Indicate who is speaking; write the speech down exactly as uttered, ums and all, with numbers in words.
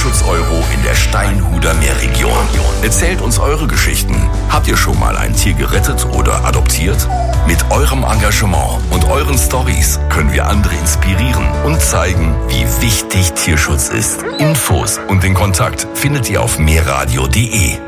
Speaker 1: Tierschutz-Euro in der Steinhuder Meerregion. Erzählt uns eure Geschichten. Habt ihr schon mal ein Tier gerettet oder adoptiert? Mit eurem Engagement und euren Storys können wir andere inspirieren und zeigen, wie wichtig Tierschutz ist. Infos und den Kontakt findet ihr auf meerradio punkt de.